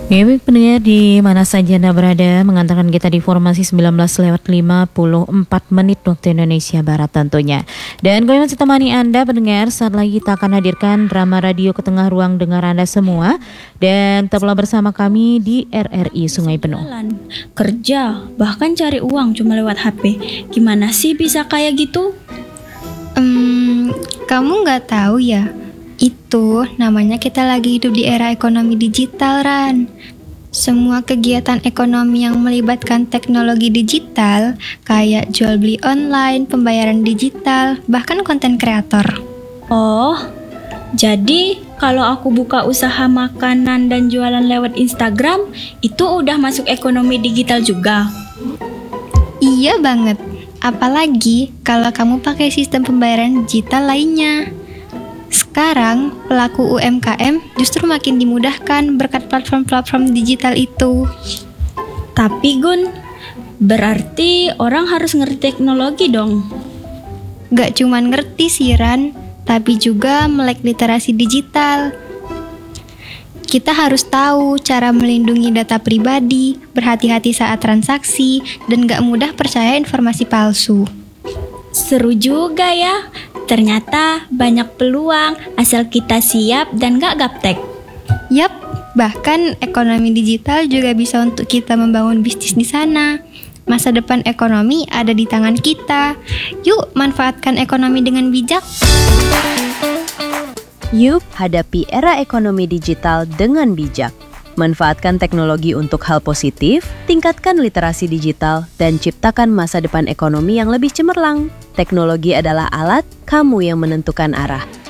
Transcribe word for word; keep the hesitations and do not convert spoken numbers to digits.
Ya, baik pendengar di mana saja Anda berada, mengantarkan kita di formasi sembilan belas lewat lima puluh empat menit waktu Indonesia Barat tentunya. Dan kami masih temani Anda pendengar, saat lagi kita akan hadirkan drama radio ke tengah ruang dengar Anda semua. Dan tetaplah bersama kami di R R I Sungai Penuh. Kerja, bahkan cari uang cuma lewat H P. Gimana sih bisa kayak gitu? Hmm, kamu nggak tahu ya? Itu namanya kita lagi hidup di era ekonomi digital, Ran. Semua kegiatan ekonomi yang melibatkan teknologi digital, kayak jual beli online, pembayaran digital, bahkan konten kreator. Oh, jadi kalau aku buka usaha makanan dan jualan lewat Instagram, itu udah masuk ekonomi digital juga? Iya banget. Apalagi kalau kamu pakai sistem pembayaran digital lainnya. Sekarang, pelaku U M K M justru makin dimudahkan berkat platform-platform digital itu. Tapi Gun, berarti orang harus ngerti teknologi dong? Gak cuman ngerti sih Ran, tapi juga melek literasi digital. Kita harus tahu cara melindungi data pribadi, berhati-hati saat transaksi, dan gak mudah percaya informasi palsu. Seru juga ya. Ternyata banyak peluang asal kita siap dan gak gaptek. Yap, bahkan ekonomi digital juga bisa untuk kita membangun bisnis di sana. Masa depan ekonomi ada di tangan kita. Yuk manfaatkan ekonomi dengan bijak. Yuk hadapi era ekonomi digital dengan bijak. Manfaatkan teknologi untuk hal positif, tingkatkan literasi digital, dan ciptakan masa depan ekonomi yang lebih cemerlang. Teknologi adalah alat, kamu yang menentukan arah.